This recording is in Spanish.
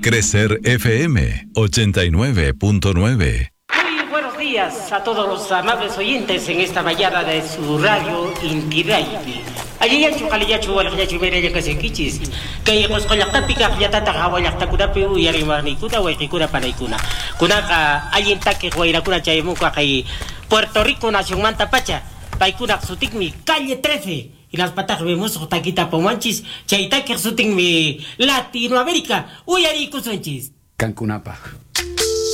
Crecer FM 89.9. Muy buenos días a todos los amables oyentes en esta mañana de su radio Inti Radio. Allí ya chukaliyachu wala ya chumere ya kasekichis. Kay qosqollaqtapi kaqllatata hawallaqtakunapi uyarimarniykuna wayqikuna panaykuna. Kunaqa allintaki wayrakuna chaymunqa kay Puerto Rico nacionmanta pacha. Paykunaq sutinmi calle 13. Y las patas vemos taquita pomanchis, chaitaque sutinmi Latinoamérica, uyari kusunchis. Cancunapa.